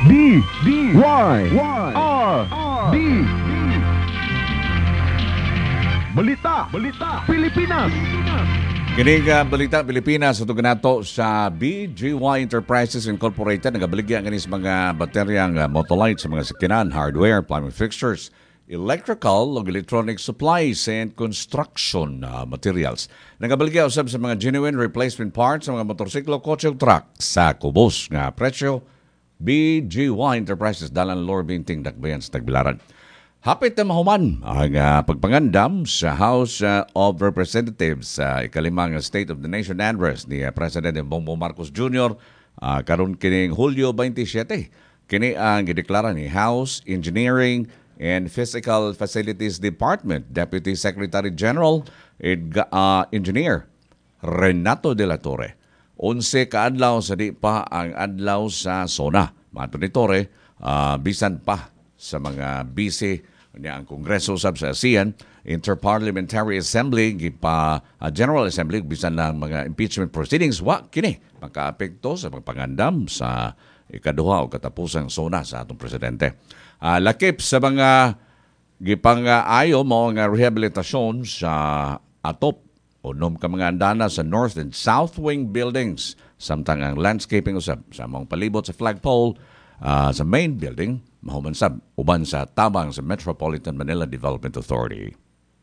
D Balita Pilipinas. Kining Balita Pilipinas ito ganato sa BGY Enterprises Incorporated. Nagabaligya ganis mga bateryang motolite sa mga sakinan, hardware, plumbing fixtures, electrical, electronic supplies, and construction materials. Nagabaligya usab sa mga genuine replacement parts sa mga motorsiklo, kotse ug truck sa kubos nga presyo. BGY Enterprises dalan Lord Binting Dakbayan sa Tagbilaran. Hapit na mahuman ang pagpangandam sa House of Representatives sa ikalimang State of the Nation address ni President Bongbong Marcos Jr. Karon kining Hulyo 27. Kini ang gideklara ni House Engineering and Physical Facilities Department Deputy Secretary General Engineer Renato de la Torre. 11 kaadlaw sa di pa ang adlaw sa SONA. Mato ni Torre, bisan pa sa mga busy niya ang Kongreso usab sa ASEAN, Interparliamentary Assembly, General Assembly, bisan lang mga impeachment proceedings, wa kini makaapekto sa pagpangandam sa ikaduha o katapusang SONA sa atong presidente. Lakip sa mga gipang-ayo mo nga rehabilitasyon sa atop unom ka mga andana sa North and South Wing buildings, samtang ang landscaping usab sa mga palibot sa flagpole sa main building mahumansab uban sa tabang sa Metropolitan Manila Development Authority.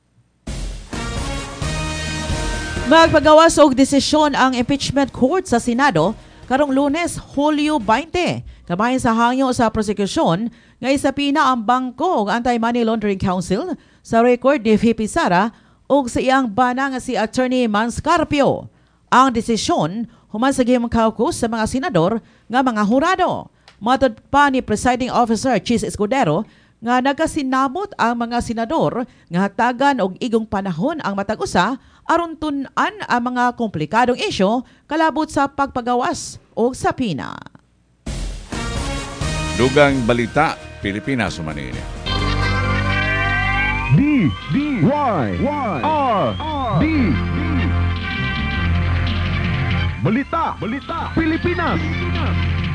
Magpagawas og desisyon ang impeachment court sa Senado karong Lunes, Hulyo 20. Kabahin sa hangyo sa prosekusyon nga isapina ang Bangko ug Anti-Money Laundering Council sa record ni VP Sara ug sa iyang bana nga si Attorney Manscarpio. Ang desisyon human sa gihimong caucus sa mga senador nga mga hurado. Matod pa ni Presiding Officer Chis Escudero nga nagasinabot ang mga senador nga hatagan og igong panahon ang matag usa aron tun-an ang mga komplikadong isyu kalabot sa pagpagawas og sapina. Dugang Balita Pilipinas humanin. D Balita Pilipinas.